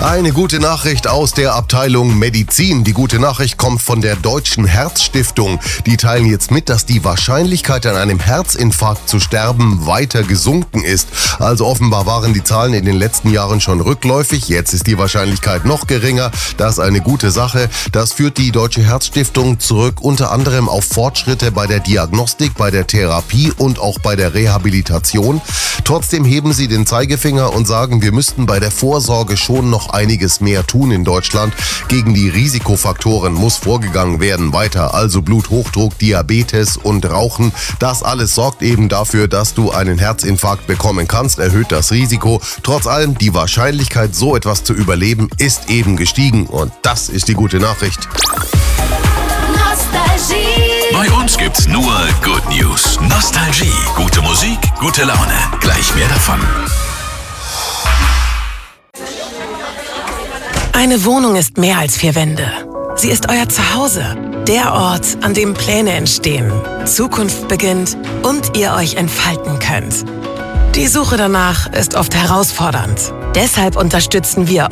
Eine gute Nachricht aus der Abteilung Medizin. Die gute Nachricht kommt von der Deutschen Herzstiftung. Die teilen jetzt mit, dass die Wahrscheinlichkeit, an einem Herzinfarkt zu sterben, weiter gesunken ist. Also offenbar waren die Zahlen in den letzten Jahren schon rückläufig. Jetzt ist die Wahrscheinlichkeit noch geringer. Das ist eine gute Sache. Das führt die Deutsche Herzstiftung zurück, unter anderem auf Fortschritte bei der Diagnostik, bei der Therapie und auch bei der Rehabilitation. Trotzdem heben sie den Zeigefinger und sagen, wir müssten bei der Vorsorge schon noch einiges mehr tun in Deutschland. Gegen die Risikofaktoren muss vorgegangen werden weiter. Also Bluthochdruck, Diabetes und Rauchen. Das alles sorgt eben dafür, dass du einen Herzinfarkt bekommen kannst, erhöht das Risiko. Trotz allem, die Wahrscheinlichkeit, so etwas zu überleben, ist eben gestiegen. Und das ist die gute Nachricht. Bei uns gibt's nur Good News. Nostalgie, gute Musik, gute Laune. Gleich mehr davon. Eine Wohnung ist mehr als 4 Wände. Sie ist euer Zuhause. Der Ort, an dem Pläne entstehen, Zukunft beginnt und ihr euch entfalten könnt. Die Suche danach ist oft herausfordernd. Deshalb unterstützen wir